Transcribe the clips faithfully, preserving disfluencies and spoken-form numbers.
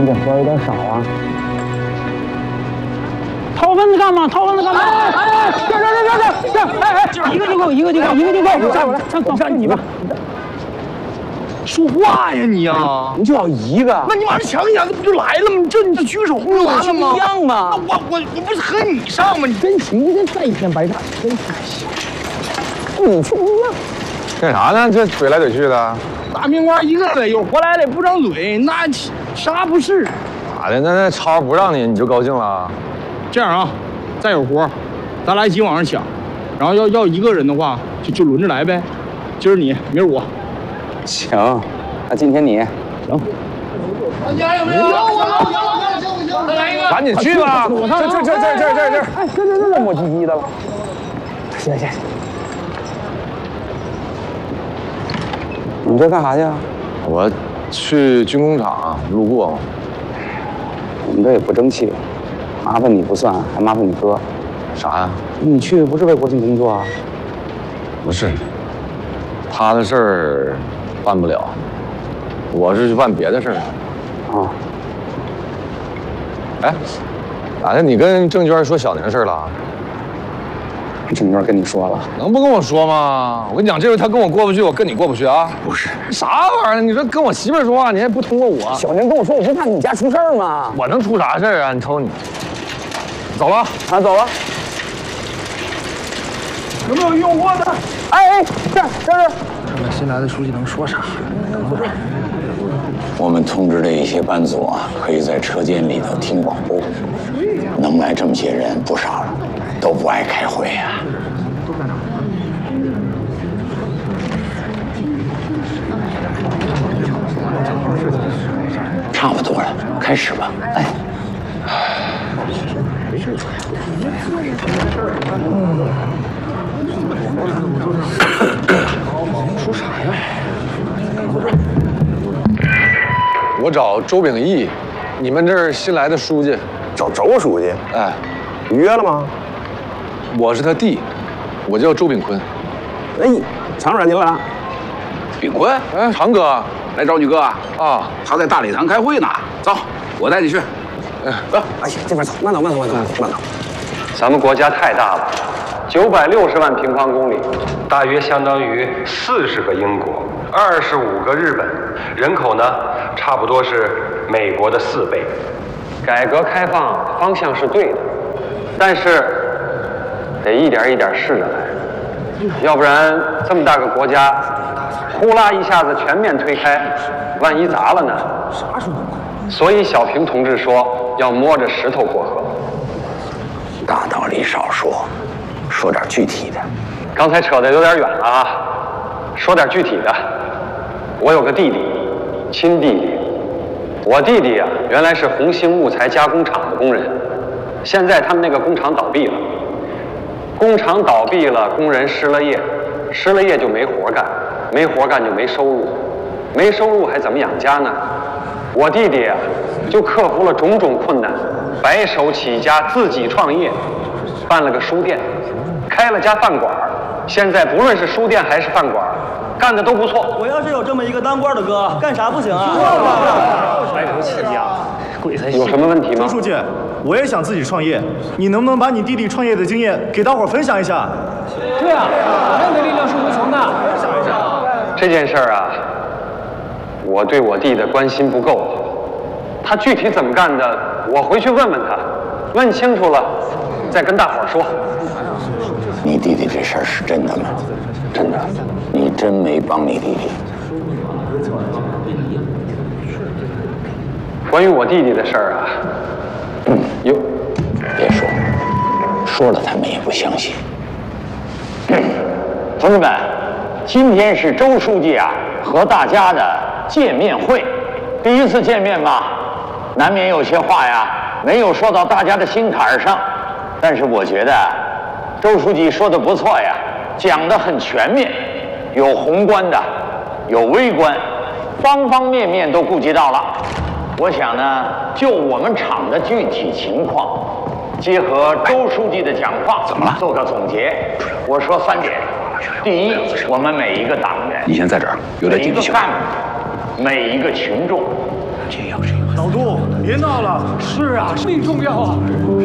这活有点少啊。 掏蚊子干嘛？掏蚊子干嘛？哎哎，这这这这这，哎哎，一个就够，一个就够，一个就够。你站过来，站，站你吧。 说话呀你呀！ 你就要一个？ 那你马上抢一下，这不就来了吗？你这你就举手不完了吗？ 一样吗？ 那我我我不是和你上吗？你真行，你这再一天白干，真可惜。你去一样。 干啥呢？这怼来怼去的。 大命瓜一个嘴，有活来的不张嘴，那啥不是？ 咋的？那那超不让你，你就高兴了？ 这样啊，再有活，咱俩一起往上抢，然后要要一个人的话，就就轮着来呗。今儿你，明儿我。 行，那今天你行。 加油！有我再来一个。 赶紧去吧！这这这这这这这！ 哎，这这这这磨唧唧的了。行行行。你这干啥去啊？ 我去军工厂路过。 我们这也不争气，麻烦你不算，还麻烦你哥。 啥呀？ 你去不是为国庆工作啊？ 不是，他的事儿办不了，我是去办别的事儿。 啊。 哎，咋的？你跟郑娟说小宁的事了？ 郑娟跟你说了？ 能不跟我说吗？我跟你讲，这回他跟我过不去，我跟你过不去啊！ 不是， 啥玩意儿？你说跟我媳妇儿说话，你还不通过我？ 小宁跟我说，我不怕你家出事儿吗？ 我能出啥事儿啊？你瞅你，走了啊，走了。 有没有用过的？ 哎哎，这儿这儿。 看看新来的书记能说啥？等会儿。 我们通知的一些班组啊，可以在车间里头听广播。能来这么些人不少了，都不爱开会呀、啊。差不多了，开始吧。哎。 说啥呀？ 我找周秉义，你们这儿新来的书记。 找周书记？ 哎， 约了吗？ 我是他弟，我叫周炳坤。 哎，常主任您来了。 炳坤， 哎，常哥， 来找你哥啊？ 啊， 他在大礼堂开会呢。走，我带你去。 哎， 走。 哎呀，这边走，慢走，慢走，慢走，慢走。 咱们国家太大了，九百六十万平方公里，大约相当于四十个英国，二十五个日本，人口呢，差不多是美国的四倍。改革开放方向是对的，但是得一点一点试着来，要不然这么大个国家，呼啦一下子全面推开，万一砸了呢？啥时候？所以小平同志说要摸着石头过河。 大道理少说，说点具体的。 刚才扯得有点远了啊，说点具体的。我有个弟弟，亲弟弟。我弟弟啊，原来是红星木材加工厂的工人，现在他们那个工厂倒闭了。工厂倒闭了，工人失了业，失了业就没活干，没活干就没收入，没收入还怎么养家呢？我弟弟啊，就克服了种种困难，白手起家，自己创业，办了个书店，开了家饭馆。现在不论是书店还是饭馆，干的都不错。 我要是有这么一个当官的哥，干啥不行啊？ 白手起家，鬼才信。 有什么问题吗？ 周书记，我也想自己创业，你能不能把你弟弟创业的经验给大伙儿分享一下？ 对啊，人的力量是无穷的。 分享一下。 这件事儿啊，我对我弟的关心不够，他具体怎么干的，我回去问问他，问清楚了再跟大伙儿说。 你弟弟这事儿是真的吗？真的，你真没帮你弟弟？ 关于我弟弟的事儿啊，嗯，有， 别说，说了他们也不相信。 同志们，今天是周书记啊和大家的见面会，第一次见面嘛，难免有些话呀没有说到大家的心坎上，但是我觉得周书记说的不错呀，讲得很全面，有宏观的，有微观，方方面面都顾及到了。我想呢，就我们厂的具体情况，结合周书记的讲话，怎么了？做个总结。我说三点：第一，我们每一个党员， 你先在这儿，有点每一个警惕性。 干部，每一个群众， 这要是有。 老杜，别闹了。是啊，命重要啊。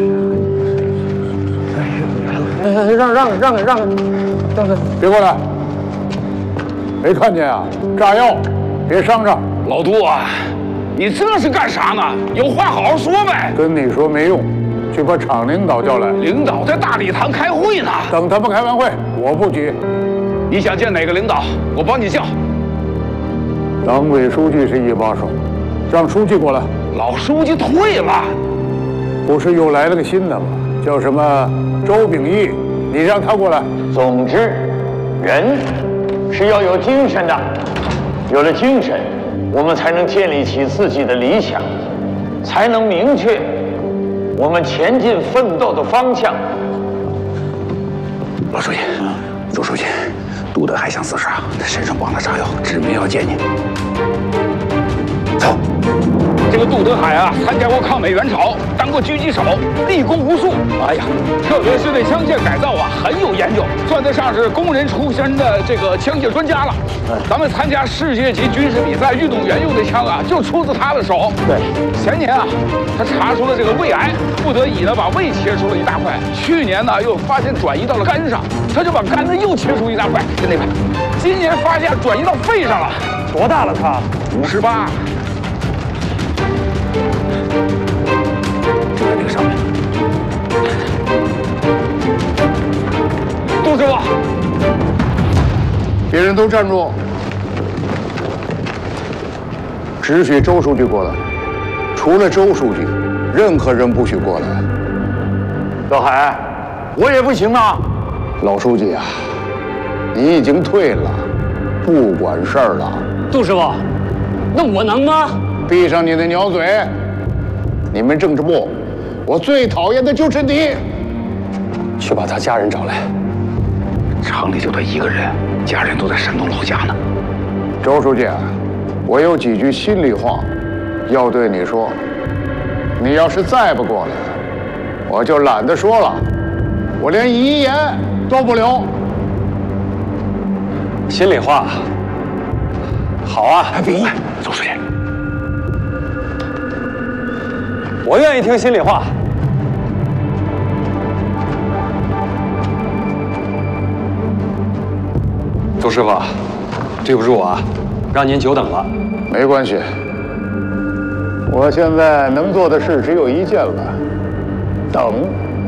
哎，让让让开让开让开！别过来！没看见啊？炸药，别伤着。 老杜啊，你这是干啥呢？有话好好说呗。 跟你说没用，去把厂领导叫来。 领导在大礼堂开会呢。 等他们开完会，我不急。 你想见哪个领导？我帮你叫。 党委书记是一把手，让书记过来。 老书记退了。 不是又来了个新的吗？叫什么周秉义？你让他过来。 总之，人是要有精神的，有了精神，我们才能建立起自己的理想，才能明确我们前进奋斗的方向。 老书记，周书记，杜德还想自杀，他身上绑了炸药，指明要见你。走。这个杜德海啊，参加过抗美援朝，当过狙击手，立功无数。哎呀，特别是对枪械改造啊，很有研究，算得上是工人出身的这个枪械专家了。咱们参加世界级军事比赛，运动员用的枪啊，就出自他的手。对，前年啊，他查出了这个胃癌，不得已呢把胃切出了一大块。去年呢又发现转移到了肝上，他就把肝呢又切出一大块，就那块。今年发现转移到肺上了。 多大了他？ 五十八。就在这个上面。杜师傅， 别人都站住，只许周书记过来，除了周书记，任何人不许过来。 老海，我也不行啊。 老书记啊，你已经退了，不管事儿了。 杜师傅，那我能吗？ 闭上你的鸟嘴！你们政治部，我最讨厌的就是你。 去把他家人找来。 厂里就他一个人，家人都在山东老家呢。 周书记，我有几句心里话要对你说。你要是再不过来，我就懒得说了，我连遗言都不留。 心里话。好啊， 别意，周书记。 我愿意听心里话。周师傅，对不住啊，让您久等了。 没关系，我现在能做的事只有一件了，等。